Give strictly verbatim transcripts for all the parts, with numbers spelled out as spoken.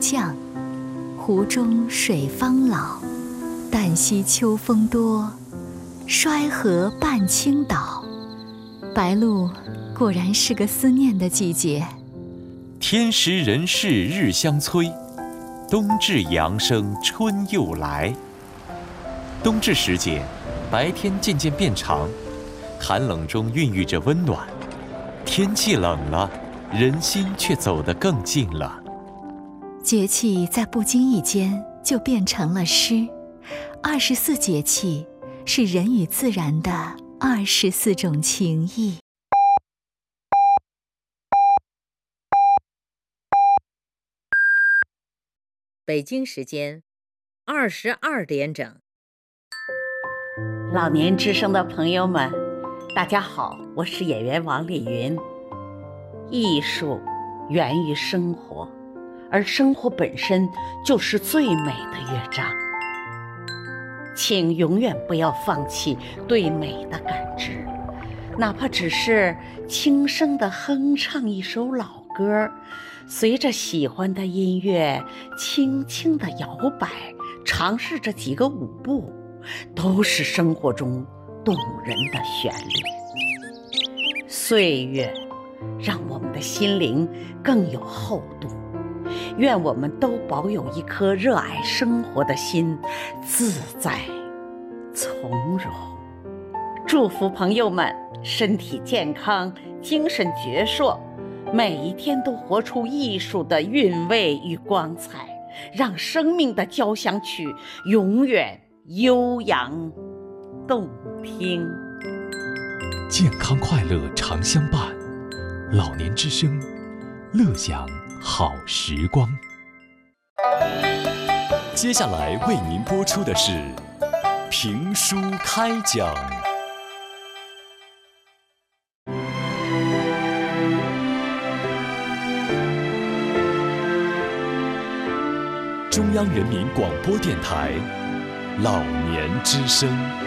向，湖中水方老，旦夕秋风多，衰河半倾倒。白露果然是个思念的季节。 天时人事日相催，冬至阳生春又来。冬至时节，白天渐渐变长，寒冷中孕育着温暖。天气冷了，人心却走得更近了。 节气在不经意间就变成了诗。二十四节气是人与自然的二十四种情谊。 北京时间二十二点整。 老年之声的朋友们，大家好，我是演员王丽云。艺术源于生活，而生活本身就是最美的乐章。请永远不要放弃对美的感知，哪怕只是轻声地哼唱一首老歌，随着喜欢的音乐轻轻地摇摆，尝试着几个舞步，都是生活中动人的旋律。岁月让我们的心灵更有厚度，愿我们都保有一颗热爱生活的心，自在从容。祝福朋友们身体健康，精神矍铄，每一天都活出艺术的韵味与光彩，让生命的交响曲永远悠扬动听。 健康快乐常相伴，老年之声，乐享好时光。 接下来为您播出的是评书开讲。中央人民广播电台老年之声。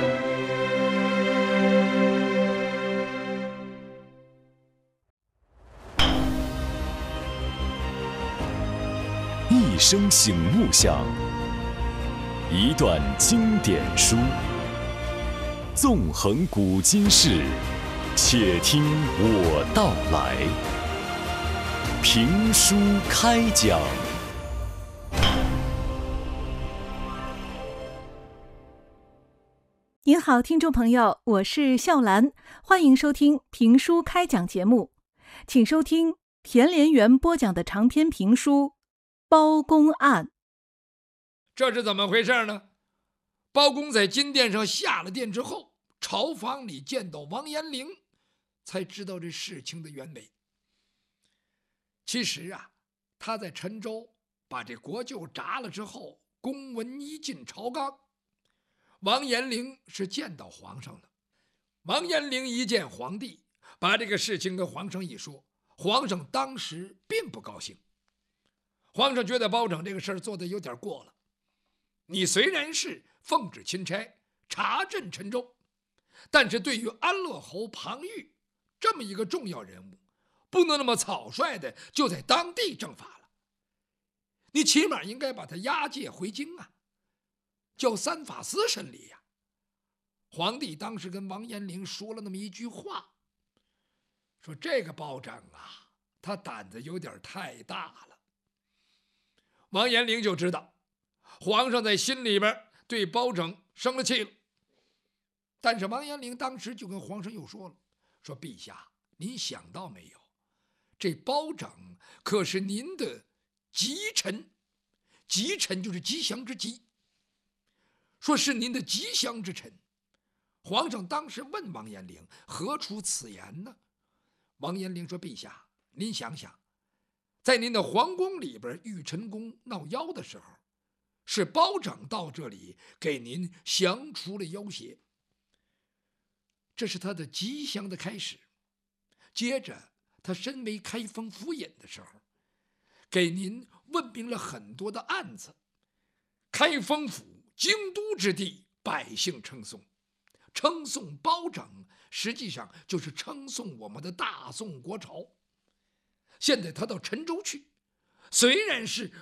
一声醒目响，一段经典书，纵横古今事，且听我道来。评书开讲。 您好，听众朋友，我是笑兰，欢迎收听评书开讲节目，请收听田连元播讲的长篇评书《包公案》。 这是怎么回事呢？包公在金殿上下了殿之后，朝房里见到王延龄，才知道这事情的原委。其实啊，他在陈州把这国舅铡了之后，公文一进朝纲，王延龄是见到皇上了。王延龄一见皇帝，把这个事情跟皇上一说，皇上当时并不高兴。皇上觉得包拯这个事儿做得有点过了。你虽然是奉旨钦差查镇陈州，但是对于安乐侯庞玉这么一个重要人物，不能那么草率的就在当地正法了。你起码应该把他押解回京啊，叫三法司审理呀。皇帝当时跟王延龄说了那么一句话，说这个包拯啊，他胆子有点太大了。王延龄就知道皇上在心里边对包拯生了气了，但是王延龄当时就跟皇上又说了，说陛下，您想到没有，这包拯可是您的吉臣，吉臣就是吉祥之吉，说是您的吉祥之臣。皇上当时问王延龄，何出此言呢？王延龄说，陛下，您想想，在您的皇宫里边玉宸宫闹妖的时候，是包拯到这里给您降除了妖邪，这是他的吉祥的开始。接着他身为开封府尹的时候，给您问明了很多的案子。开封府京都之地，百姓称颂，称颂包拯，实际上就是称颂我们的大宋国朝。现在他到陈州去，虽然是把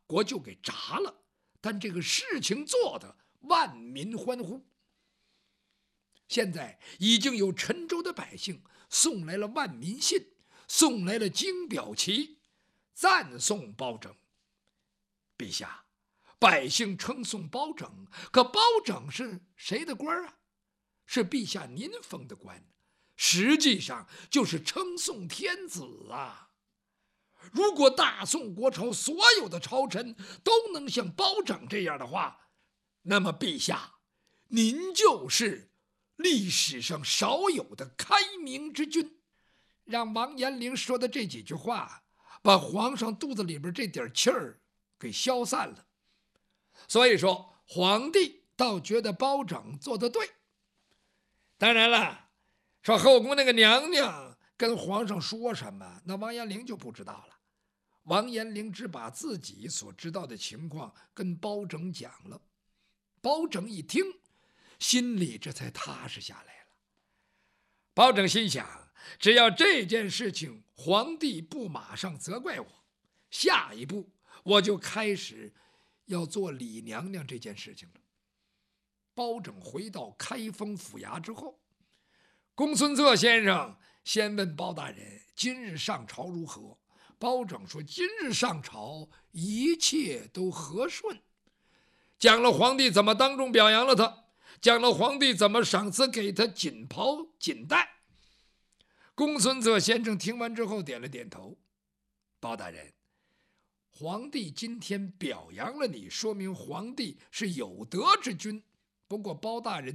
国就给砸了，但这个事情做的万民欢呼。现在已经有陈州的百姓送来了万民信，送来了金表旗，赞颂包拯。陛下，百姓称颂包拯，可包拯是谁的官啊？是陛下您封的官，实际上就是称颂天子啊！如果大宋国朝所有的朝臣都能像包拯这样的话，那么陛下，您就是历史上少有的开明之君。让王延龄说的这几句话，把皇上肚子里边这点气儿给消散了。所以说，皇帝倒觉得包拯做得对。当然了，说后宫那个娘娘跟皇上说什么，那王延龄就不知道了。王延龄只把自己所知道的情况跟包拯讲了。包拯一听，心里这才踏实下来了。包拯心想，只要这件事情皇帝不马上责怪我，下一步我就开始要做李娘娘这件事情了。包拯回到开封府衙之后，公孙策先生先问包大人今日上朝如何。包拯说今日上朝一切都和顺，讲了皇帝怎么当众表扬了他，讲了皇帝怎么赏赐给他锦袍锦带。公孙策先生听完之后点了点头。包大人，皇帝今天表扬了你，说明皇帝是有德之君。不过包大人